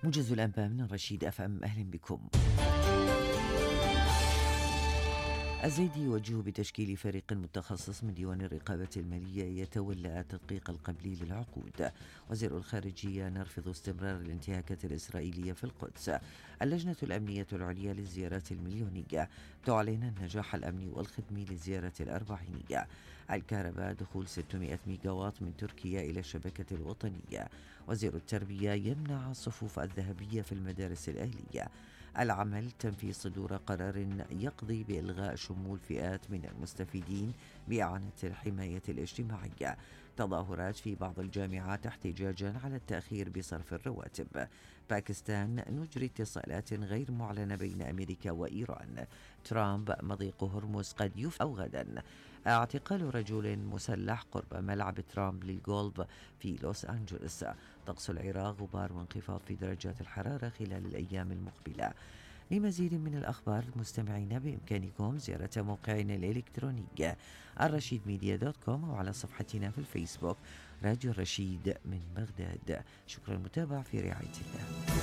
موجز الأنباء من رشيد FM. أهلا بكم. الزيدي يوجه بتشكيل فريق متخصص من ديوان الرقابة المالية يتولى تدقيق القبلي للعقود. وزير الخارجية نرفض استمرار الانتهاكات الإسرائيلية في القدس. اللجنة الأمنية العليا للزيارات المليونية تعلن النجاح الأمني والخدمي للزيارة الأربعينية. الكهرباء دخول 600 ميجاوات من تركيا إلى الشبكة الوطنية. وزير التربية يمنع الصفوف الذهبية في المدارس الأهلية. العمل تنفيذ صدور قرار يقضي بإلغاء شمول فئات من المستفيدين بإعانة الحماية الاجتماعية. تظاهرات في بعض الجامعات احتجاجا على التأخير بصرف الرواتب. باكستان نجري اتصالات غير معلنة بين أمريكا وإيران. ترامب مضيق هرمز قد أو غدا. اعتقال رجل مسلح قرب ملعب ترامب للجولف في لوس أنجلوس. طقس العراق غبار وانخفاض في درجات الحرارة خلال الأيام المقبلة. لمزيد من الأخبار مستمعين بإمكانكم زيارة موقعنا الإلكتروني الرشيدميديا.com أو على صفحتنا في الفيسبوك راديو الرشيد من بغداد. شكرا للمتابعة، في رعاية الله.